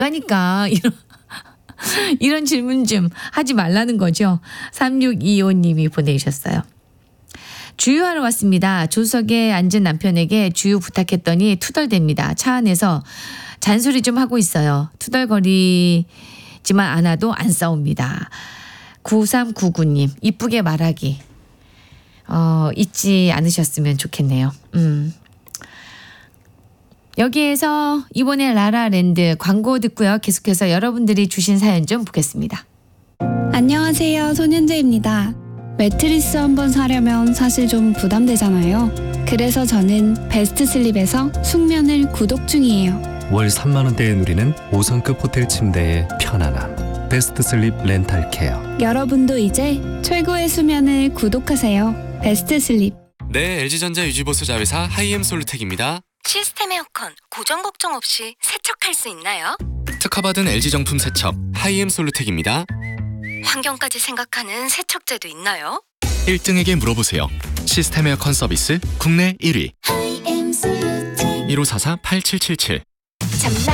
가니까 이런 질문 좀 하지 말라는 거죠. 3625님이 보내주셨어요. 주유하러 왔습니다. 조수석에 앉은 남편에게 주유 부탁했더니 투덜댑니다. 차 안에서 잔소리 좀 하고 있어요. 투덜거리지만 않아도 안 싸웁니다. 9399님 이쁘게 말하기 잊지 않으셨으면 좋겠네요. 여기에서 이번에 라라랜드 광고 듣고요. 계속해서 여러분들이 주신 사연 좀 보겠습니다. 안녕하세요. 손현재입니다. 매트리스 한번 사려면 사실 좀 부담되잖아요. 그래서 저는 베스트 슬립에서 숙면을 구독 중이에요. 월 3만 원대에 누리는 5성급 호텔 침대의 편안함. 베스트 슬립 렌탈 케어. 여러분도 이제 최고의 수면을 구독하세요. 베스트 슬립. 네, LG전자 유지보수 자회사 하이엠 솔루텍입니다. 시스템 에어컨 고정 걱정 없이 세척할 수 있나요? 특허받은 LG 정품 세척 하이엠 솔루텍입니다. 환경까지 생각하는 세척제도 있나요? 1등에게 물어보세요. 시스템 에어컨 서비스 국내 1위. 1544-8777